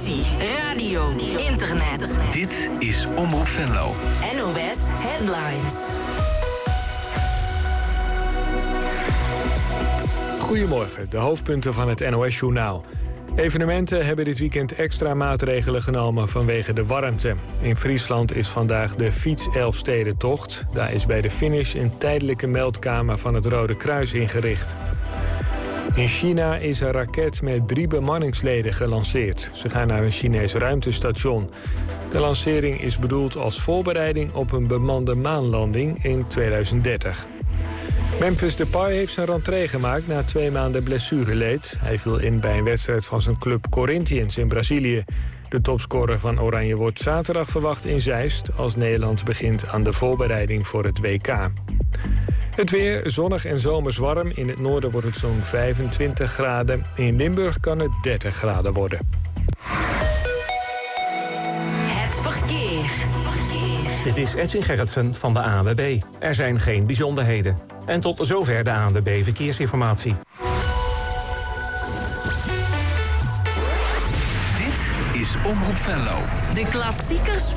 televisie, radio, internet. Dit is Omroep Venlo. NOS Headlines. Goedemorgen, de hoofdpunten van het NOS-journaal. Evenementen hebben dit weekend extra maatregelen genomen vanwege de warmte. In Friesland is vandaag de fiets-Elfstedentocht. Daar is bij de finish een tijdelijke meldkamer van het Rode Kruis ingericht. In China is een raket met 3 bemanningsleden gelanceerd. Ze gaan naar een Chinees ruimtestation. De lancering is bedoeld als voorbereiding op een bemande maanlanding in 2030. Memphis Depay heeft zijn rentree gemaakt na 2 maanden blessureleed. Hij viel in bij een wedstrijd van zijn club Corinthians in Brazilië. De topscorer van Oranje wordt zaterdag verwacht in Zeist als Nederland begint aan de voorbereiding voor het WK. Het weer, zonnig en zomers warm. In het noorden wordt het zo'n 25 graden. In Limburg kan het 30 graden worden. Het verkeer. Dit is Edwin Gerritsen van de ANWB. Er zijn geen bijzonderheden. En tot zover de ANWB Verkeersinformatie. Dit is Omroep Venlo. De klassiekers